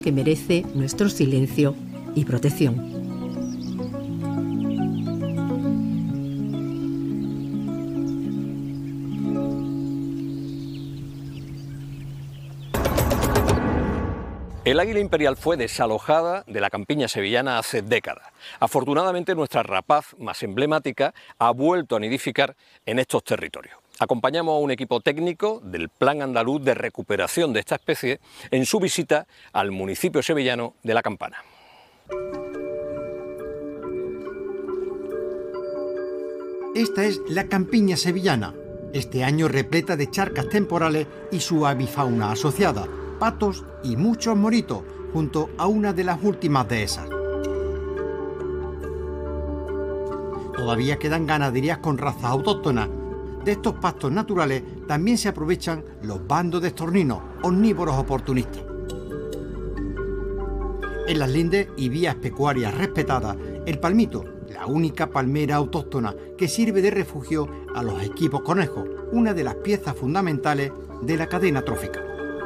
que merece nuestro silencio y protección. El águila imperial fue desalojada de la campiña sevillana hace décadas. Afortunadamente, nuestra rapaz más emblemática ha vuelto a nidificar en estos territorios. Acompañamos a un equipo técnico del Plan Andaluz de Recuperación de esta especie en su visita al municipio sevillano de La Campana. Esta es la campiña sevillana, este año repleta de charcas temporales y su avifauna asociada, patos y muchos moritos, junto a una de las últimas de esas. Todavía quedan ganaderías con razas autóctonas. De estos pastos naturales también se aprovechan los bandos de estorninos, omnívoros oportunistas. En las lindes y vías pecuarias respetadas, el palmito, la única palmera autóctona que sirve de refugio a los equipos conejos, una de las piezas fundamentales de la cadena trófica.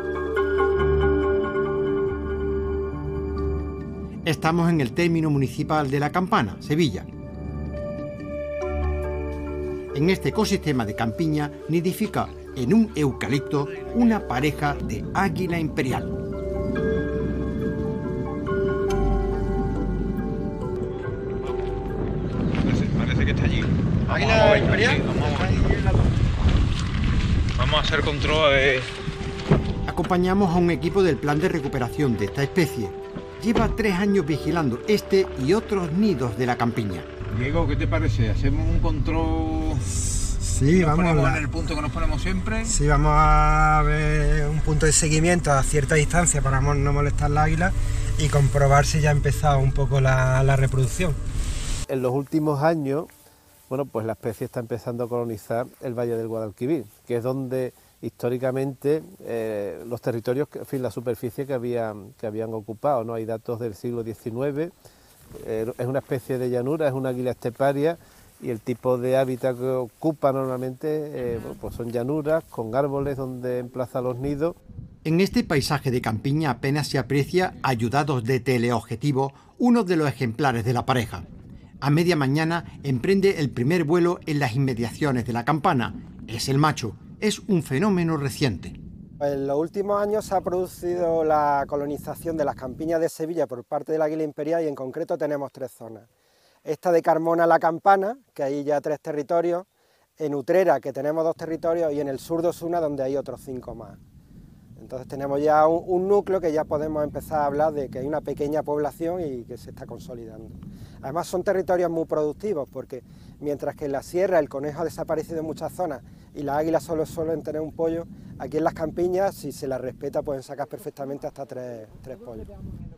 Estamos en el término municipal de La Campana, Sevilla. En este ecosistema de campiña nidifica en un eucalipto una pareja de águila imperial. Parece que está allí. ¿Águila imperial? Vamos a hacer control de... Acompañamos a un equipo del plan de recuperación de esta especie. Lleva 3 años vigilando este y otros nidos de la campiña. Diego, ¿qué te parece? ¿Hacemos un control? Sí, vamos en el punto que nos ponemos siempre. Sí, vamos a ver un punto de seguimiento a cierta distancia para no molestar la águila y comprobar si ya ha empezado un poco la reproducción. En los últimos años, bueno, pues la especie está empezando a colonizar el Valle del Guadalquivir, que es donde históricamente los territorios, en fin, la superficie que habían ocupado, ¿no? Hay datos del siglo XIX, es una especie de llanura, es una águila esteparia y el tipo de hábitat que ocupa normalmente bueno, pues son llanuras con árboles donde emplaza los nidos. En este paisaje de campiña apenas se aprecia, ayudados de teleobjetivo, uno de los ejemplares de la pareja. A media mañana emprende el primer vuelo en las inmediaciones de La Campana. Es el macho. Es un fenómeno reciente. En los últimos años se ha producido la colonización de las campiñas de Sevilla por parte del águila imperial y en concreto tenemos 3 zonas. Esta de Carmona a La Campana, que hay ya 3 territorios, en Utrera, que tenemos 2 territorios, y en el sur de Osuna, donde hay otros 5 más. Entonces tenemos ya un núcleo que ya podemos empezar a hablar de que hay una pequeña población y que se está consolidando. Además son territorios muy productivos porque mientras que en la sierra el conejo ha desaparecido en muchas zonas y las águilas solo suelen tener un pollo, aquí en las campiñas, si se las respeta, pueden sacar perfectamente hasta 3 pollos.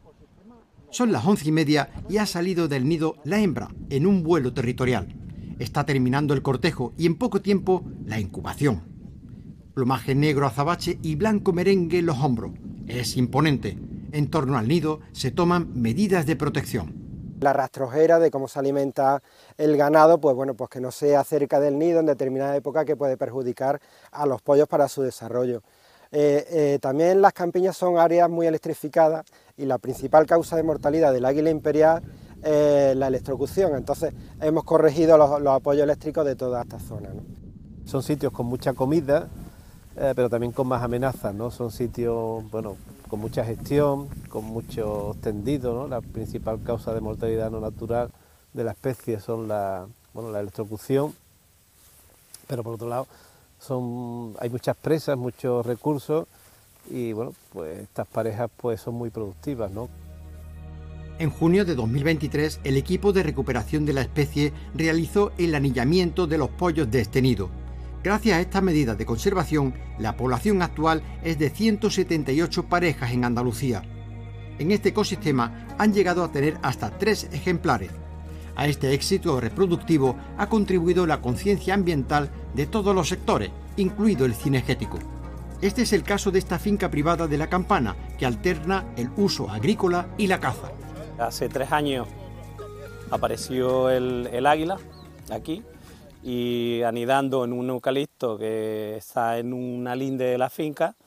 Son las 11:30 y ha salido del nido la hembra en un vuelo territorial. Está terminando el cortejo y en poco tiempo la incubación. Plumaje negro azabache y blanco merengue en los hombros. Es imponente. En torno al nido se toman medidas de protección. La rastrojera de cómo se alimenta el ganado, pues bueno, pues que no sea cerca del nido en determinada época que puede perjudicar a los pollos para su desarrollo. También las campiñas son áreas muy electrificadas y la principal causa de mortalidad del águila imperial es la electrocución. Entonces hemos corregido los apoyos eléctricos de toda esta zona, ¿no? Son sitios con mucha comida, pero también con más amenazas, ¿no? Son sitios, bueno, con mucha gestión, con muchos tendidos, ¿no? La principal causa de mortalidad no natural de la especie son la electrocución, pero por otro lado hay muchas presas, muchos recursos y bueno, pues estas parejas pues son muy productivas, ¿no? En junio de 2023, el equipo de recuperación de la especie realizó el anillamiento de los pollos de este nido. Gracias a estas medidas de conservación, la población actual es de 178 parejas en Andalucía. En este ecosistema han llegado a tener hasta 3 ejemplares. A este éxito reproductivo ha contribuido la conciencia ambiental de todos los sectores, incluido el cinegético. Este es el caso de esta finca privada de La Campana, que alterna el uso agrícola y la caza. Hace 3 años apareció el águila aquí y anidando en un eucalipto que está en una linde de la finca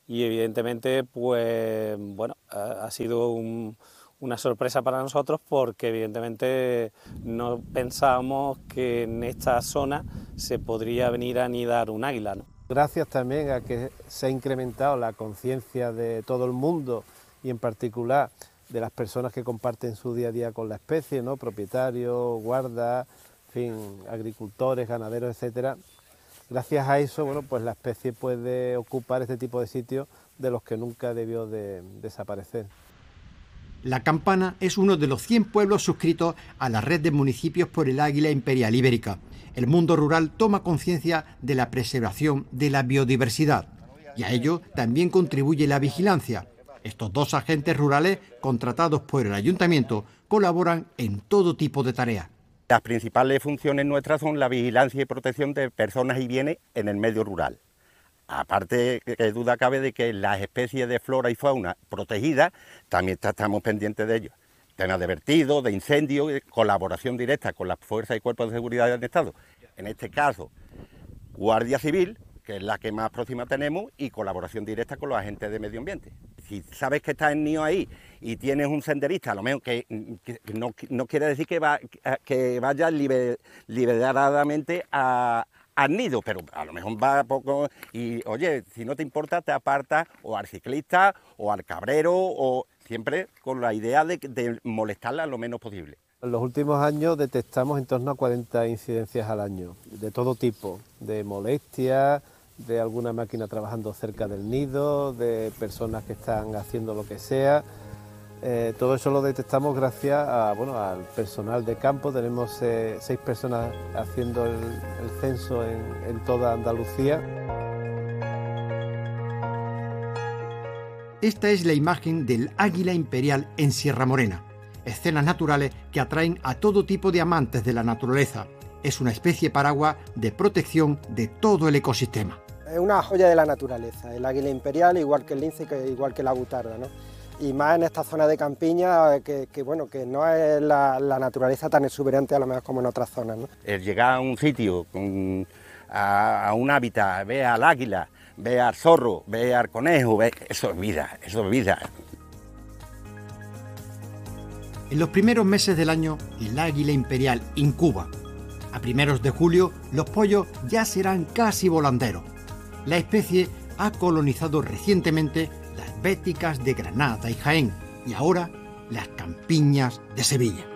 y evidentemente pues bueno, ha sido una sorpresa para nosotros, porque evidentemente no pensábamos que en esta zona se podría venir a anidar un águila, ¿no? Gracias también a que se ha incrementado la conciencia de todo el mundo y en particular de las personas que comparten su día a día con la especie, ¿no? Propietarios, guardas, en fin, agricultores, ganaderos, etcétera. Gracias a eso, bueno, pues la especie puede ocupar este tipo de sitios de los que nunca debió de desaparecer. La Campana es uno de los 100 pueblos suscritos a la red de municipios por el águila imperial ibérica. El mundo rural toma conciencia de la preservación de la biodiversidad y a ello también contribuye la vigilancia. Estos dos agentes rurales, contratados por el ayuntamiento, colaboran en todo tipo de tareas. Las principales funciones nuestras son la vigilancia y protección de personas y bienes en el medio rural. Aparte, que duda cabe de que las especies de flora y fauna protegidas también estamos pendientes de ellos. Temas de vertido, de incendio, colaboración directa con las fuerzas y cuerpos de seguridad del Estado. En este caso, Guardia Civil, que es la que más próxima tenemos, y colaboración directa con los agentes de medio ambiente. Si sabes que estás en nido ahí y tienes un senderista, a lo mejor que no quiere decir que vaya liberadamente al nido, pero a lo mejor va poco y, oye, si no te importa, te apartas o al ciclista o al cabrero, o siempre con la idea de molestarla lo menos posible. En los últimos años detectamos en torno a 40 incidencias al año, de todo tipo, de molestias, de alguna máquina trabajando cerca del nido, de personas que están haciendo lo que sea. Todo eso lo detectamos gracias al personal de campo. Tenemos 6 personas haciendo el censo en toda Andalucía. Esta es la imagen del águila imperial en Sierra Morena. Escenas naturales que atraen a todo tipo de amantes de la naturaleza. Es una especie paraguas de protección de todo el ecosistema. Es una joya de la naturaleza, el águila imperial, igual que el lince, igual que la butarda, ¿no? Y más en esta zona de campiña, que no es la naturaleza tan exuberante a lo mejor como en otras zonas, ¿no? El llegar a un sitio, a un hábitat, ver al águila, ver al zorro, ver al conejo, eso es vida, eso es vida. En los primeros meses del año, el águila imperial incuba. A primeros de julio, los pollos ya serán casi volanderos. La especie ha colonizado recientemente las Béticas de Granada y Jaén y ahora las campiñas de Sevilla.